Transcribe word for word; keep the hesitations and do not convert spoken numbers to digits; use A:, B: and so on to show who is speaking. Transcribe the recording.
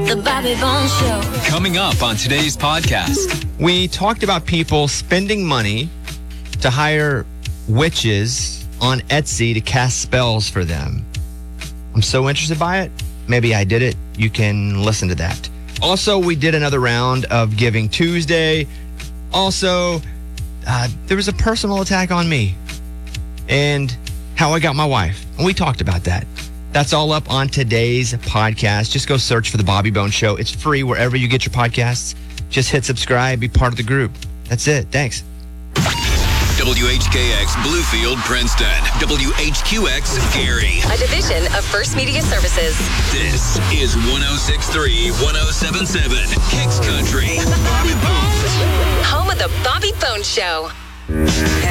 A: The Bobby Bones Show.
B: Coming up on today's podcast.
C: We talked about people spending money to hire witches on Etsy to cast spells for them. I'm so interested by it. Maybe I did it. You can listen to that. Also, we did another round of Giving Tuesday. Also, uh, there was a personal attack on me and how I got my wife. And we talked about that. That's all up on today's podcast. Just go search for The Bobby Bones Show. It's free wherever you get your podcasts. Just hit subscribe, be part of the group. That's it. Thanks.
B: W H K X Bluefield, Princeton. W H Q X Gary.
D: A division of First Media Services.
B: This is one oh six point three, one oh seven point seven Kicks Country.
D: Home of the Bobby Bones Show.